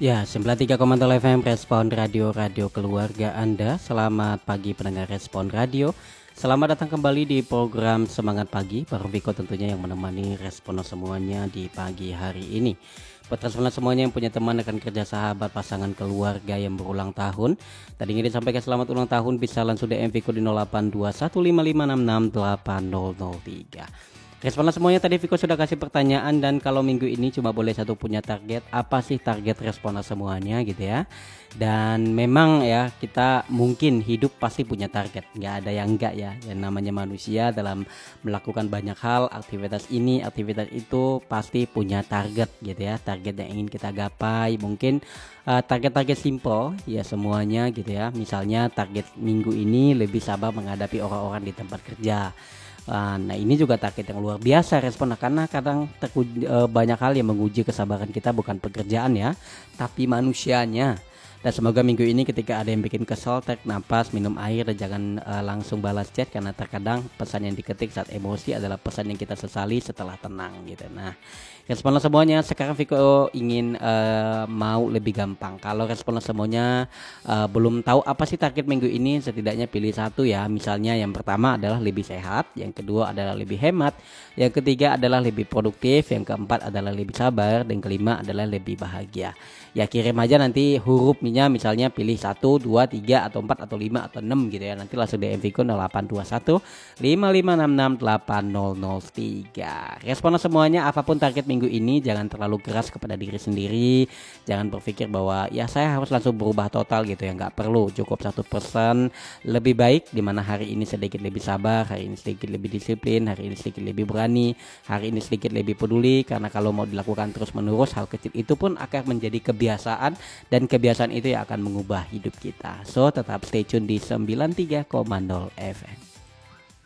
Ya, 93,0 FM Respon Radio, radio keluarga Anda. Selamat pagi pendengar Respon Radio. Selamat datang kembali di program Semangat Pagi. Baru Viko tentunya yang menemani responden semuanya di pagi hari ini. Buat responden semuanya yang punya teman, rekan kerja, sahabat, pasangan, keluarga yang berulang tahun, tadi ingin disampaikan selamat ulang tahun, bisa langsung DM Viko di 082155668003. Responden semuanya, tadi Viko sudah kasih pertanyaan, dan kalau minggu ini cuma boleh satu punya target. Apa sih target responden semuanya gitu ya. Dan memang ya, kita mungkin hidup pasti punya target, nggak ada yang enggak ya. Yang namanya manusia dalam melakukan banyak hal, aktivitas ini, aktivitas itu pasti punya target gitu ya. Target yang ingin kita gapai, mungkin target-target simple ya semuanya gitu ya. Misalnya target minggu ini lebih sabar menghadapi orang-orang di tempat kerja. Nah, ini juga target yang luar biasa respon, karena kadang banyak hal yang menguji kesabaran kita, bukan pekerjaan ya, tapi manusianya. Dan semoga minggu ini ketika ada yang bikin kesel, tarik napas, minum air, dan jangan langsung balas chat, karena terkadang pesan yang diketik saat emosi adalah pesan yang kita sesali setelah tenang gitu. Nah, responden semuanya, sekarang Viko ingin mau lebih gampang. Kalau responden semuanya belum tahu apa sih target minggu ini, setidaknya pilih satu ya. Misalnya yang pertama adalah lebih sehat, yang kedua adalah lebih hemat, yang ketiga adalah lebih produktif, yang keempat adalah lebih sabar, dan kelima adalah lebih bahagia. Ya kirim aja nanti hurufnya, misalnya pilih 1, 2, 3 atau 4 atau 5 atau 6 gitu ya. Nanti langsung DM Viko 0821 5566 8003. Responden semuanya, apapun target minggu ini, jangan terlalu keras kepada diri sendiri. Jangan berpikir bahwa ya saya harus langsung berubah total gitu ya, nggak perlu. Cukup 1% lebih baik, dimana hari ini sedikit lebih sabar, hari ini sedikit lebih disiplin, hari ini sedikit lebih berani, hari ini sedikit lebih peduli. Karena kalau mau dilakukan terus menerus, hal kecil itu pun akan menjadi kebiasaan, dan kebiasaan itu yang akan mengubah hidup kita. So tetap stay tune di 93,0 FM.